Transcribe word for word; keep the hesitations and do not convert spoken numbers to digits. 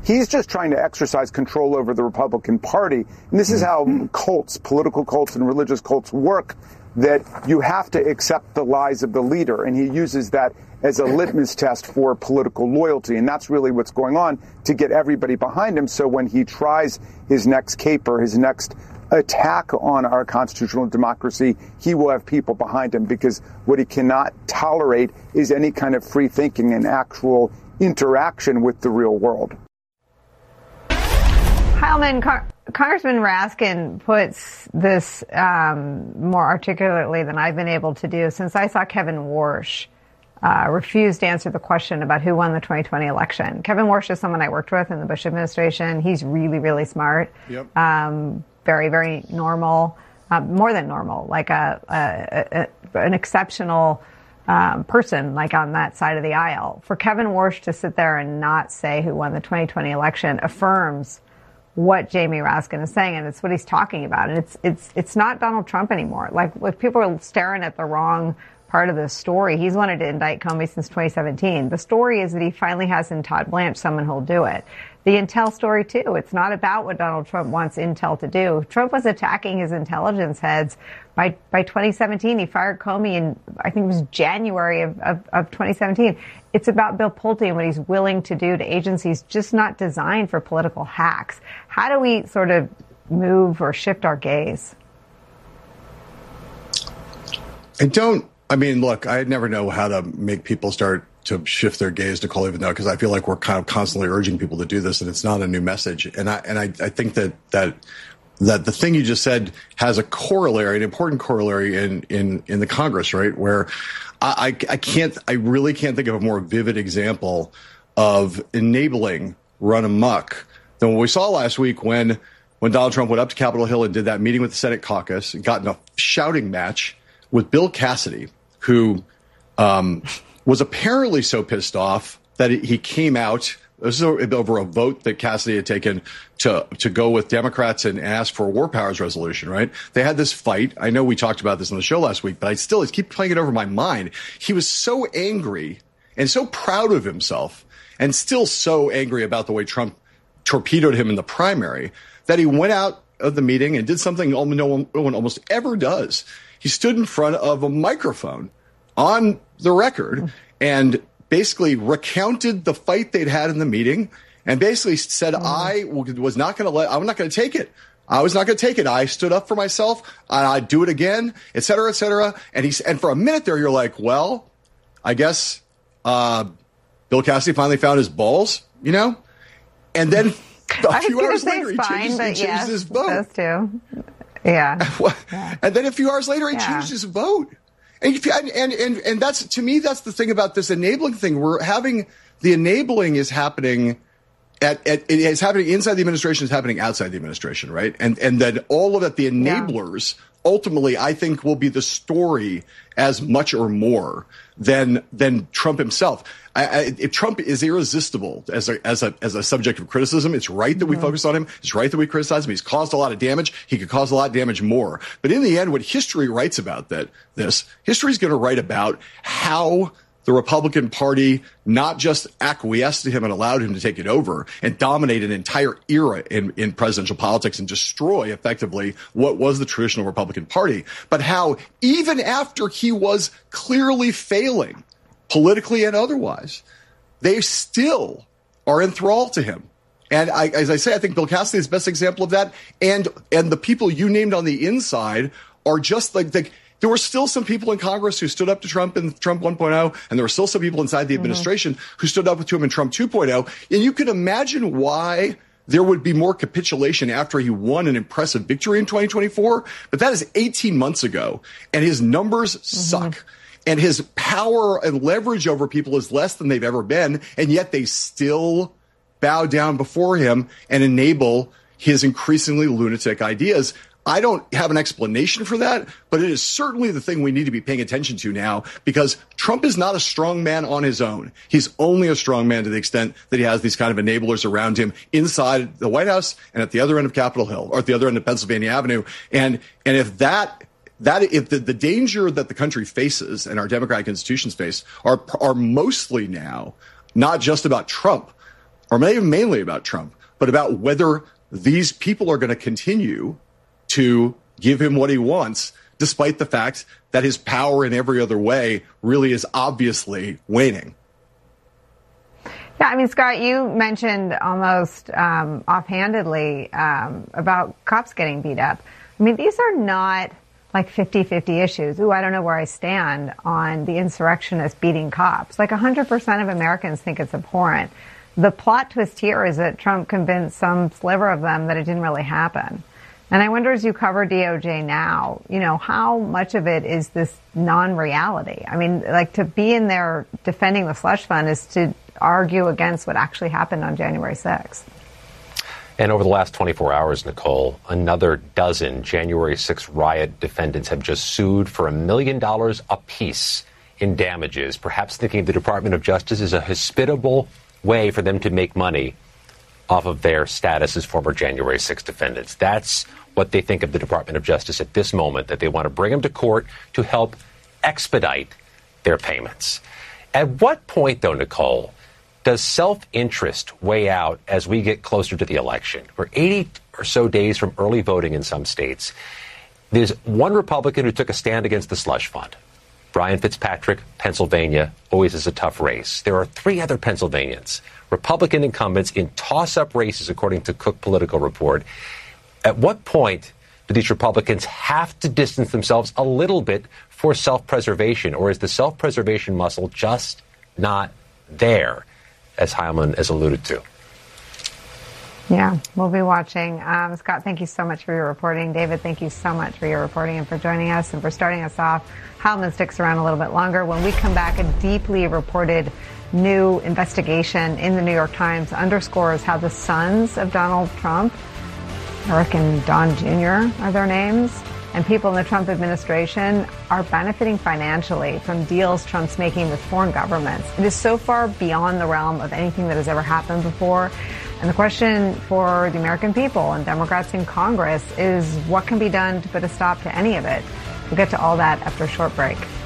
He's just trying to exercise control over the Republican Party. And this is how cults, political cults and religious cults work, that you have to accept the lies of the leader. And he uses that as a litmus test for political loyalty. And that's really what's going on to get everybody behind him. So when he tries his next caper, his next attack on our constitutional democracy, he will have people behind him, because what he cannot tolerate is any kind of free thinking and actual interaction with the real world. Heilman, Con- Congressman Raskin puts this um, more articulately than I've been able to do since I saw Kevin Warsh uh, refuse to answer the question about who won the twenty twenty election. Kevin Warsh is someone I worked with in the Bush administration. He's really, really smart. Yep. Um, very, very normal, uh, more than normal, like a, a, a an exceptional um, person, like on that side of the aisle. For Kevin Warsh to sit there and not say who won the twenty twenty election affirms what Jamie Raskin is saying, and it's what he's talking about. And it's it's it's not Donald Trump anymore. Like, like people are staring at the wrong part of the story. He's wanted to indict Comey since twenty seventeen. The story is that he finally has in Todd Blanche someone who'll do it. The Intel story, too. It's not about what Donald Trump wants Intel to do. Trump was attacking his intelligence heads. By by twenty seventeen, he fired Comey in, I think it was January of, of, of twenty seventeen. It's about Bill Pulte and what he's willing to do to agencies just not designed for political hacks. How do we sort of move or shift our gaze? I don't, I mean, look, I never know how to make people start to shift their gaze, Nicole, even though, because I feel like we're kind of constantly urging people to do this, and it's not a new message. And I and I, I think that that that the thing you just said has a corollary, an important corollary in in in the Congress, right? Where I I can't, I really can't think of a more vivid example of enabling run amok than what we saw last week when when Donald Trump went up to Capitol Hill and did that meeting with the Senate caucus and got in a shouting match with Bill Cassidy, who um, was apparently so pissed off that he came out. This is over a vote that Cassidy had taken to to go with Democrats and ask for a war powers resolution, right? They had this fight. I know we talked about this on the show last week, but I still I keep playing it over my mind. He was so angry and so proud of himself and still so angry about the way Trump torpedoed him in the primary that he went out of the meeting and did something no one, no one almost ever does. He stood in front of a microphone on the record and basically recounted the fight they'd had in the meeting and basically said, mm. I was not going to let, I'm not going to take it. I was not going to take it. I stood up for myself. I'd do it again, et cetera, et cetera. And he's, and for a minute there, you're like, well, I guess, uh, Bill Cassidy finally found his balls, you know? And then a few hours later, he fine, changes, he changes yes, his vote. Those two. Yeah. yeah. And then a few hours later, he yeah. changed his vote. And, and, and, and that's, to me, that's the thing about this enabling thing. We're having, the enabling is happening at, at it is happening inside the administration, is happening outside the administration, right? And, and then all of that, the enablers, yeah. ultimately, I think will be the story as much or more than, than Trump himself. I, I, if Trump is irresistible as a, as a, as a subject of criticism, it's right that we mm-hmm. focus on him. It's right that we criticize him. He's caused a lot of damage. He could cause a lot of damage more. But in the end, what history writes about that, this, history is going to write about how the Republican Party not just acquiesced to him and allowed him to take it over and dominate an entire era in, in presidential politics and destroy effectively what was the traditional Republican Party, but how even after he was clearly failing politically and otherwise, they still are enthralled to him. And I, as I say, I think Bill Cassidy is the best example of that. And and the people you named on the inside are just like, the, there were still some people in Congress who stood up to Trump in Trump one point oh, and there were still some people inside the administration mm-hmm. who stood up to him in Trump two point oh. And you can imagine why there would be more capitulation after he won an impressive victory in twenty twenty-four. But that is eighteen months ago, and his numbers mm-hmm. suck. And his power and leverage over people is less than they've ever been, and yet they still bow down before him and enable his increasingly lunatic ideas. I don't have an explanation for that, but it is certainly the thing we need to be paying attention to now, because Trump is not a strong man on his own. He's only a strong man to the extent that he has these kind of enablers around him inside the White House and at the other end of Capitol Hill, or at the other end of Pennsylvania Avenue. And and if that That if the, the danger that the country faces and our democratic institutions face are are mostly now not just about Trump, or maybe mainly about Trump, but about whether these people are going to continue to give him what he wants, despite the fact that his power in every other way really is obviously waning. Yeah, I mean, Scott, you mentioned almost um, offhandedly um, about cops getting beat up. I mean, these are not like fifty-fifty issues. Ooh, I don't know where I stand on the insurrectionists beating cops. Like one hundred percent of Americans think it's abhorrent. The plot twist here is that Trump convinced some sliver of them that it didn't really happen. And I wonder, as you cover D O J now, you know, how much of it is this non-reality? I mean, like, to be in there defending the slush fund is to argue against what actually happened on January sixth. And over the last twenty-four hours, Nicole, another dozen January sixth riot defendants have just sued for a million dollars apiece in damages, perhaps thinking the Department of Justice is a hospitable way for them to make money off of their status as former January sixth defendants. That's what they think of the Department of Justice at this moment, that they want to bring them to court to help expedite their payments. At what point, though, Nicole, does self-interest weigh out as we get closer to the election? We're eighty or so days from early voting in some states. There's one Republican who took a stand against the slush fund. Brian Fitzpatrick, Pennsylvania, always is a tough race. There are three other Pennsylvanians, Republican incumbents in toss-up races, according to Cook Political Report. At what point do these Republicans have to distance themselves a little bit for self-preservation, or is the self-preservation muscle just not there, as Heilman has alluded to? Yeah, we'll be watching. Um, Scott, thank you so much for your reporting. David, thank you so much for your reporting and for joining us and for starting us off. Heilman sticks around a little bit longer. When we come back, a deeply reported new investigation in the New York Times underscores how the sons of Donald Trump, Eric and Don Junior are their names, and people in the Trump administration are benefiting financially from deals Trump's making with foreign governments. It is so far beyond the realm of anything that has ever happened before. And the question for the American people and Democrats in Congress is what can be done to put a stop to any of it? We'll get to all that after a short break.